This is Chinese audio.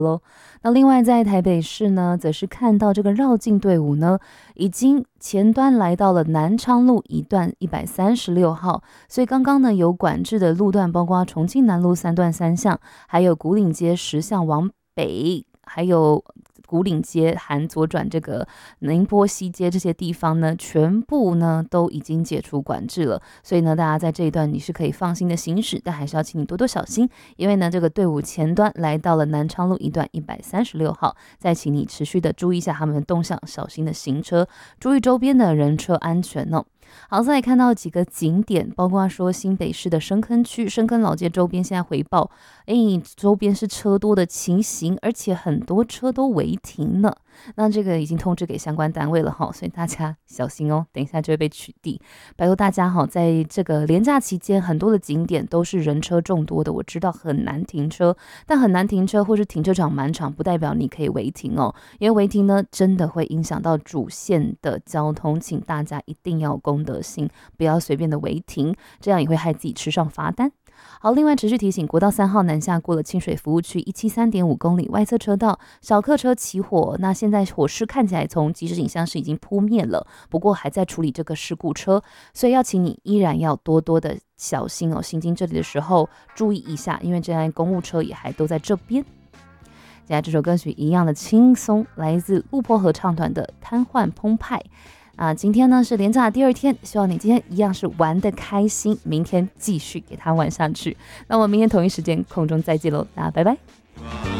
那另外在台北市呢，则是看到这个绕境队伍呢，已经前端来到了南昌路一段136号，所以刚刚呢有管制的路段，包括重庆南路3段3巷，还有古岭街10巷往北，还有古岭街含左转这个宁波西街这些地方呢，全部呢都已经解除管制了。所以呢，大家在这一段你是可以放心的行驶，但还是要请你多多小心，因为呢这个队伍前端来到了南昌路一段136号，再请你持续的注意一下他们的动向，小心的行车，注意周边的人车安全哦。好，再来看到几个景点，包括说新北市的深坑区、深坑老街周边现在回报，周边是车多的情形，而且很多车都违停了。那这个已经通知给相关单位了哈，所以大家小心哦，等一下就会被取缔。拜托大家哈，在这个连假期间，很多的景点都是人车众多的，我知道很难停车，但很难停车或是停车场满场，不代表你可以违停哦，因为违停呢，真的会影响到主线的交通，请大家一定要有公德心，不要随便的违停，这样也会害自己吃上罚单。好，另外持续提醒，国道3号南下过了清水服务区173.5公里外侧车道，小客车起火，那现在火势看起来从即时影像是已经扑灭了，不过还在处理这个事故车，所以要请你依然要多多的小心哦，行经这里的时候注意一下，因为这辆公务车也还都在这边。接下来这首歌曲一样的轻松，来自陆坡合唱团的瘫痪澎湃。今天呢是连假的第2天，希望你今天一样是玩得开心，明天继续给它玩下去。那我们明天同一时间空中再见喽，大家拜拜。